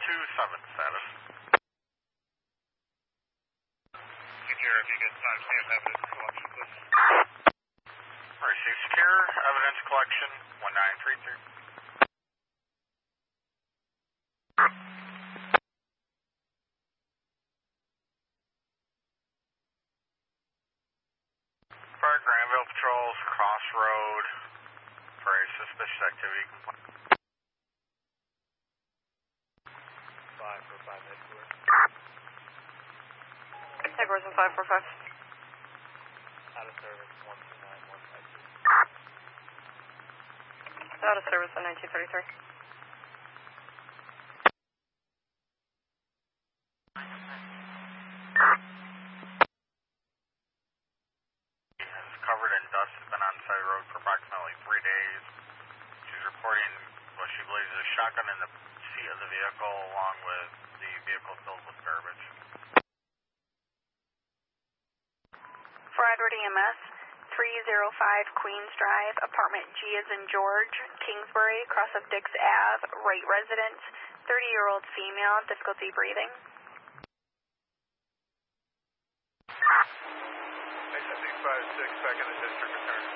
status. Secure, if you get timestamp evidence collection, please. Receive secure, evidence collection, 1933. Fire Granville patrols, Crossroad, for a suspicious activity complaint. 545 headquarters. Headquarters in 545. Out of service, 129152. Out of service in 1933. Covered in dust, has been on the side of the road for approximately 3 days. She's reporting what she believes is a shotgun in the seat of the vehicle, along with the vehicle filled with garbage. For Edward EMS, 305 Queens Drive, apartment G as in George, Kingsbury, cross of Dix Ave, Wright residence, 30-year-old female, difficulty breathing. Exit 656, back in the district attorney.